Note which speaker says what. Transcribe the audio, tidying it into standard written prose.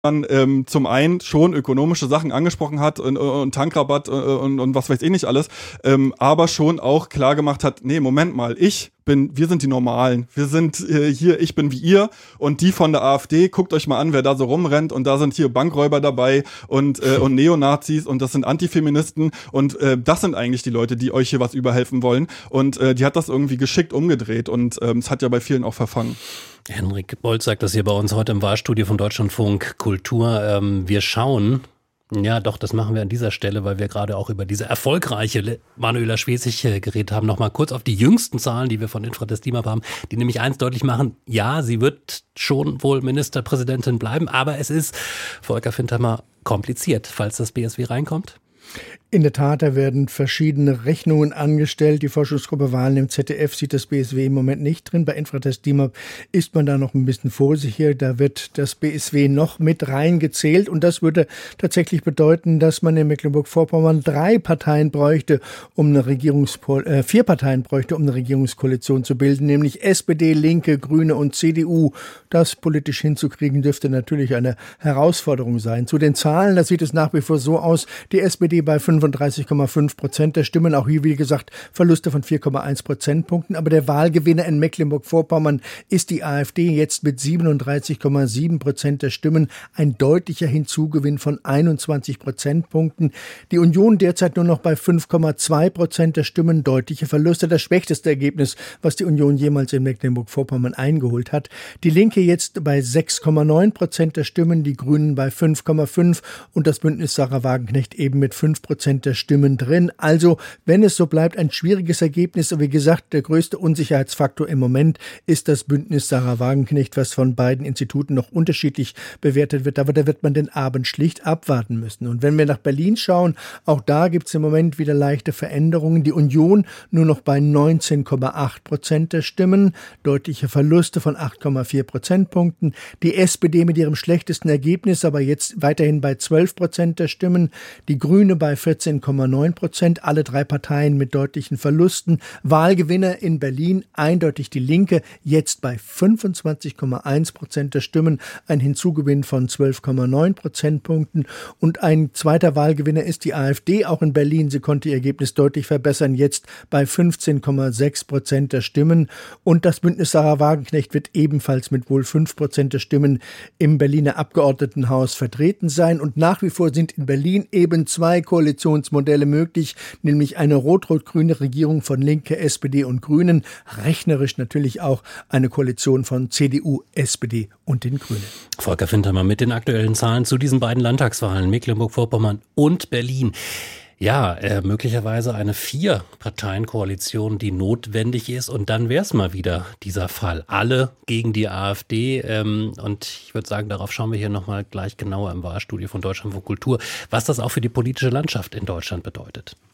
Speaker 1: zum einen schon ökonomische Sachen angesprochen hat und Tankrabatt und was weiß ich nicht alles, aber schon auch klar gemacht hat, nee, Moment mal, wir sind die Normalen. Wir sind hier, ich bin wie ihr und die von der AfD, guckt euch mal an, wer da so rumrennt und da sind hier Bankräuber dabei und Neonazis und das sind Antifeministen und das sind eigentlich die Leute, die euch hier was überhelfen wollen und die hat das irgendwie geschickt umgedreht und es hat ja bei vielen auch verfangen.
Speaker 2: Henrik Bolt sagt das hier bei uns heute im Wahlstudio von Deutschlandfunk Kultur. Wir schauen. Ja, doch, das machen wir an dieser Stelle, weil wir gerade auch über diese erfolgreiche Manuela Schwesig geredet haben. Nochmal kurz auf die jüngsten Zahlen, die wir von Infratest DIMAP haben, die nämlich eins deutlich machen, ja, sie wird schon wohl Ministerpräsidentin bleiben, aber es ist, Volker Fintermer, kompliziert, falls das BSW reinkommt.
Speaker 3: In der Tat, da werden verschiedene Rechnungen angestellt. Die Forschungsgruppe Wahlen im ZDF sieht das BSW im Moment nicht drin. Bei Infratest DIMAP ist man da noch ein bisschen vorsichtiger. Da wird das BSW noch mit reingezählt. Und das würde tatsächlich bedeuten, dass man in Mecklenburg-Vorpommern 4 Parteien bräuchte, um eine Regierungskoalition zu bilden, nämlich SPD, Linke, Grüne und CDU. Das politisch hinzukriegen dürfte natürlich eine Herausforderung sein. Zu den Zahlen, da sieht es nach wie vor so aus, die SPD bei 35,5% der Stimmen, auch hier wie gesagt Verluste von 4,1 Prozentpunkten, aber der Wahlgewinner in Mecklenburg-Vorpommern ist die AfD jetzt mit 37,7% der Stimmen, ein deutlicher Hinzugewinn von 21 Prozentpunkten. Die Union derzeit nur noch bei 5,2% der Stimmen, deutliche Verluste, das schwächste Ergebnis, was die Union jemals in Mecklenburg-Vorpommern eingeholt hat. Die Linke jetzt bei 6,9% der Stimmen, die Grünen bei 5,5% und das Bündnis Sarah Wagenknecht eben mit 5% der Stimmen drin. Also, wenn es so bleibt, ein schwieriges Ergebnis. Wie gesagt, der größte Unsicherheitsfaktor im Moment ist das Bündnis Sarah Wagenknecht, was von beiden Instituten noch unterschiedlich bewertet wird. Aber da wird man den Abend schlicht abwarten müssen. Und wenn wir nach Berlin schauen, auch da gibt es im Moment wieder leichte Veränderungen. Die Union nur noch bei 19,8% der Stimmen, deutliche Verluste von 8,4 Prozentpunkten. Die SPD mit ihrem schlechtesten Ergebnis, aber jetzt weiterhin bei 12% der Stimmen. Die Grüne bei 14,9%, alle 3 Parteien mit deutlichen Verlusten. Wahlgewinner in Berlin eindeutig die Linke, jetzt bei 25,1% der Stimmen, ein Hinzugewinn von 12,9 Prozentpunkten. Und ein zweiter Wahlgewinner ist die AfD, auch in Berlin. Sie konnte ihr Ergebnis deutlich verbessern, jetzt bei 15,6% der Stimmen. Und das Bündnis Sarah Wagenknecht wird ebenfalls mit wohl 5% der Stimmen im Berliner Abgeordnetenhaus vertreten sein. Und nach wie vor sind in Berlin eben 2 Koalitionsmodelle möglich, nämlich eine rot-rot-grüne Regierung von Linke, SPD und Grünen, rechnerisch natürlich auch eine Koalition von CDU, SPD und den Grünen.
Speaker 2: Volker Fintermer mit den aktuellen Zahlen zu diesen beiden Landtagswahlen, Mecklenburg-Vorpommern und Berlin. Ja, möglicherweise eine 4-Parteien-Koalition, die notwendig ist. Und dann wäre es mal wieder dieser Fall. Alle gegen die AfD. Und ich würde sagen, darauf schauen wir hier nochmal gleich genauer im Wahlstudio von Deutschlandfunk Kultur, was das auch für die politische Landschaft in Deutschland bedeutet.